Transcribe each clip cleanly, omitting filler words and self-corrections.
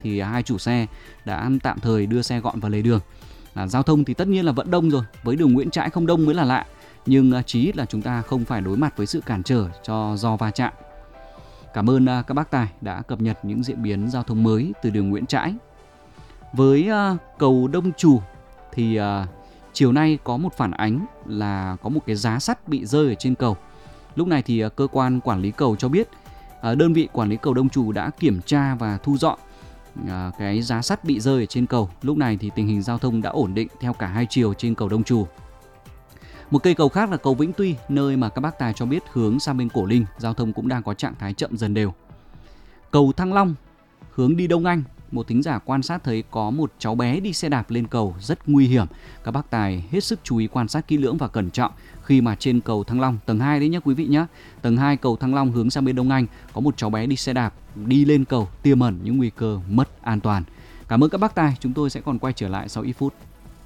thì hai chủ xe đã tạm thời đưa xe gọn vào lề đường. Giao thông thì tất nhiên là vẫn đông rồi, với đường Nguyễn Trãi không đông mới là lạ, nhưng chí ít là chúng ta không phải đối mặt với sự cản trở do va chạm. Cảm ơn các bác tài đã cập nhật những diễn biến giao thông mới từ đường Nguyễn Trãi. Với cầu Đông Trù thì chiều nay có một phản ánh là có một cái giá sắt bị rơi ở trên cầu. Lúc này thì cơ quan quản lý cầu cho biết đơn vị quản lý cầu Đông Trù đã kiểm tra và thu dọn cái giá sắt bị rơi ở trên cầu. Lúc này thì tình hình giao thông đã ổn định theo cả hai chiều trên cầu Đông Trù. Một cây cầu khác là cầu Vĩnh Tuy, nơi mà các bác tài cho biết hướng sang bên Cổ Linh, giao thông cũng đang có trạng thái chậm dần đều. Cầu Thăng Long, hướng đi Đông Anh, một thính giả quan sát thấy có một cháu bé đi xe đạp lên cầu, rất nguy hiểm. Các bác tài hết sức chú ý quan sát kỹ lưỡng và cẩn trọng khi mà trên cầu Thăng Long, tầng 2 đấy nhé quý vị nhé. Tầng 2 cầu Thăng Long hướng sang bên Đông Anh, có một cháu bé đi xe đạp đi lên cầu, tiềm ẩn những nguy cơ mất an toàn. Cảm ơn các bác tài, chúng tôi sẽ còn quay trở lại sau ít phút.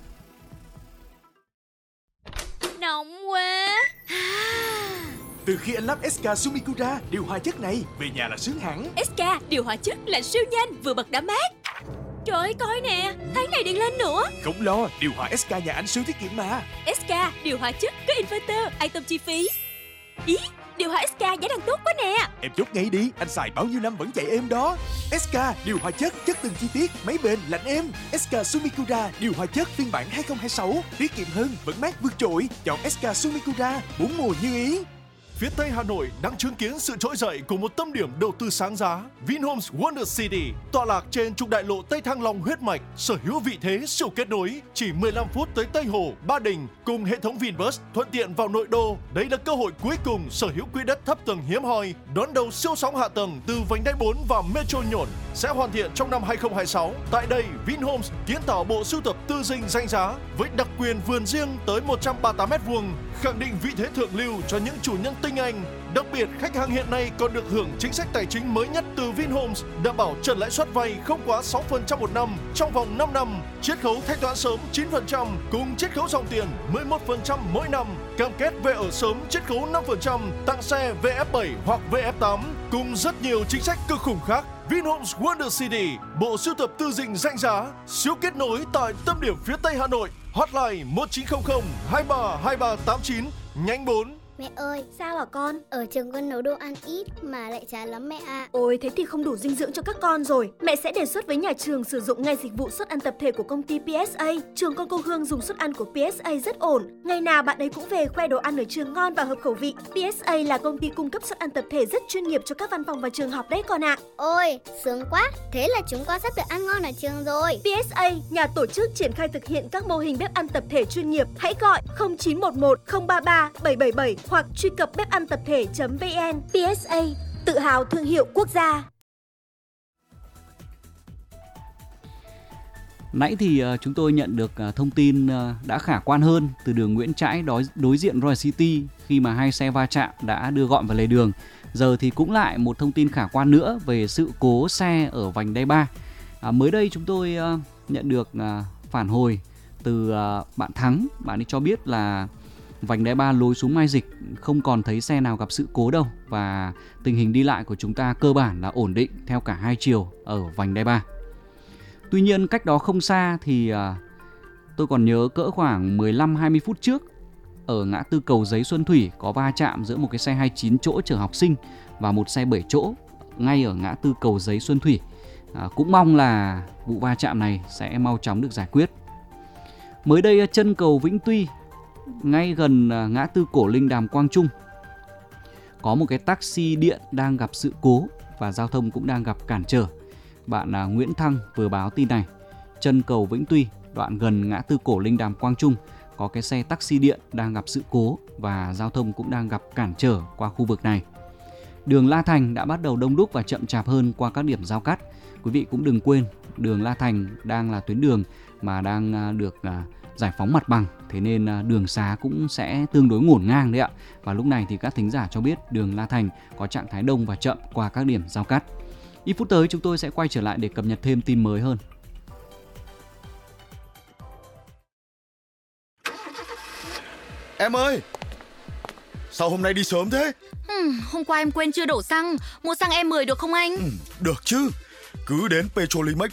Nóng quá. Từ khi anh lắp SK Sumikura điều hòa chất này, về nhà là sướng hẳn. SK điều hòa chất lạnh siêu nhanh, vừa bật đã mát. Trời ơi, coi nè, tháng này điện lên nữa. Không lo, điều hòa SK nhà anh siêu tiết kiệm mà. SK điều hòa chất có inverter, an tâm chi phí. Ý, điều hòa SK giá đang tốt quá nè. Em chốt ngay đi, anh xài bao nhiêu năm vẫn chạy êm đó. SK điều hòa chất từng chi tiết, máy bền, lạnh êm. SK Sumikura điều hòa chất phiên bản 2026, tiết kiệm hơn, vẫn mát vượt trội. Chọn SK Sumikura, 4 mùa như ý. Phía Tây Hà Nội đang chứng kiến sự trỗi dậy của một tâm điểm đầu tư sáng giá, Vinhomes Wonder City, tọa lạc trên trục đại lộ Tây Thăng Long huyết mạch, sở hữu vị thế siêu kết nối, chỉ 15 phút tới Tây Hồ, Ba Đình, cùng hệ thống Vinbus thuận tiện vào nội đô. Đây là cơ hội cuối cùng sở hữu quỹ đất thấp tầng hiếm hoi, đón đầu siêu sóng hạ tầng từ vành đai 4 và Metro Nhổn, sẽ hoàn thiện trong năm 2026. Tại đây, Vinhomes kiến tạo bộ sưu tập tư dinh danh giá với đặc quyền vườn riêng tới 138m², khẳng định vị thế thượng lưu cho những chủ nhân tinh anh. Đặc biệt, khách hàng hiện nay còn được hưởng chính sách tài chính mới nhất từ Vinhomes, đảm bảo trần lãi suất vay không quá 6% một năm trong vòng 5 năm, chiết khấu thanh toán sớm 9% cùng chiết khấu dòng tiền 11% mỗi năm, cam kết về ở sớm chiết khấu 5%, tặng xe VF7 hoặc VF8 cùng rất nhiều chính sách cực khủng khác. Vinhomes Wonder City, bộ sưu tập tư dinh danh giá, siêu kết nối tại tâm điểm phía Tây Hà Nội. Hotline 1900 23 2389, nhánh 4. Mẹ ơi, Sao hả con? ở trường con nấu đồ ăn ít mà lại chán lắm mẹ ạ. Ôi, thế thì không đủ dinh dưỡng cho các con rồi. Mẹ sẽ đề xuất với nhà trường sử dụng ngay dịch vụ suất ăn tập thể của công ty PSA. Trường con cô Hương dùng suất ăn của PSA rất ổn. Ngày nào bạn ấy cũng về khoe đồ ăn ở trường ngon và hợp khẩu vị. PSA là công ty cung cấp suất ăn tập thể rất chuyên nghiệp cho các văn phòng và trường học đấy con ạ. Ôi, sướng quá. Thế là chúng con sắp được ăn ngon ở trường rồi. PSA, nhà tổ chức triển khai thực hiện các mô hình bếp ăn tập thể chuyên nghiệp. Hãy gọi 0911 033 777 hoặc truy cập bếp-ăn-tập-thể.vn. PSA, tự hào thương hiệu quốc gia. Nãy thì chúng tôi nhận được thông tin đã khả quan hơn từ đường Nguyễn Trãi đối diện Royal City khi mà hai xe va chạm đã đưa gọn vào lề đường. Giờ thì cũng lại một thông tin khả quan nữa về sự cố xe ở vành đai 3. Mới đây chúng tôi nhận được phản hồi từ bạn Thắng. Bạn ấy cho biết là vành đai 3 lối xuống Mai Dịch không còn thấy xe nào gặp sự cố đâu, và tình hình đi lại của chúng ta cơ bản là ổn định theo cả hai chiều ở vành đai 3. Tuy nhiên cách đó không xa thì tôi còn nhớ cỡ khoảng 15-20 phút trước, ở ngã tư Cầu Giấy Xuân Thủy có va chạm giữa một cái xe 29 chỗ chở học sinh và một xe 7 chỗ ngay ở ngã tư Cầu Giấy Xuân Thủy. Cũng mong là vụ va chạm này sẽ mau chóng được giải quyết. Mới đây chân cầu Vĩnh Tuy ngay gần ngã tư Cổ Linh Đàm Quang Trung có một cái taxi điện đang gặp sự cố và giao thông cũng đang gặp cản trở. Bạn Nguyễn Thăng vừa báo tin này. Chân cầu Vĩnh Tuy đoạn gần ngã tư Cổ Linh Đàm Quang Trung có cái xe taxi điện đang gặp sự cố và giao thông cũng đang gặp cản trở qua khu vực này. Đường La Thành đã bắt đầu đông đúc và chậm chạp hơn qua các điểm giao cắt. Quý vị cũng đừng quên, đường La Thành đang là tuyến đường mà đang được giải phóng mặt bằng, thế nên đường xá cũng sẽ tương đối ngổn ngang đấy ạ. Và lúc này thì các thính giả cho biết đường La Thành có trạng thái đông và chậm qua các điểm giao cắt. Ít phút tới chúng tôi sẽ quay trở lại để cập nhật thêm tin mới hơn. Em ơi, sao hôm nay đi sớm thế? Hôm qua em quên chưa đổ xăng. Mua xăng E10 được không anh? Được chứ. Cứ đến Petrolimex